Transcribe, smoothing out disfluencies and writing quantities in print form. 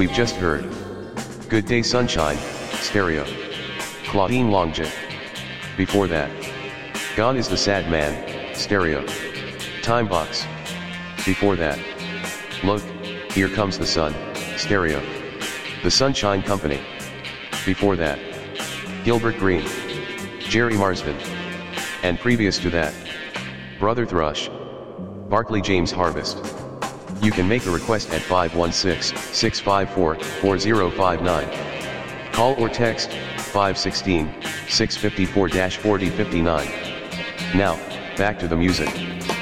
we've just heard. Good Day Sunshine, stereo. Claudine Longet. Before that. Gone is the Sad Man, stereo. Timebox. Before that. Look, Here Comes the Sun, stereo. The Sunshine Company. Before that. Gilbert Green. Jerry Marsden. And previous to that. Brother Thrush. Barclay James Harvest. You can make a request at 516-654-4059. Call or text 516-654-4059. Now, back to the music.